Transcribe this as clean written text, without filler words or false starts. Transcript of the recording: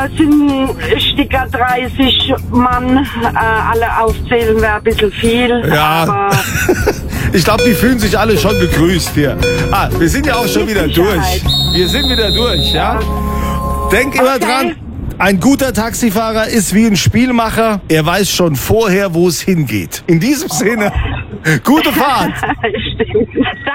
Es sind Sticker 30 Mann, alle aufzählen wäre ein bisschen viel. Ja. Aber Ich glaube, die fühlen sich alle schon begrüßt hier. Wir sind ja auch schon wieder durch. Wir sind wieder durch, ja? Denk immer dran, ein guter Taxifahrer ist wie ein Spielmacher. Er weiß schon vorher, wo es hingeht. In diesem Sinne, gute Fahrt. Stimmt.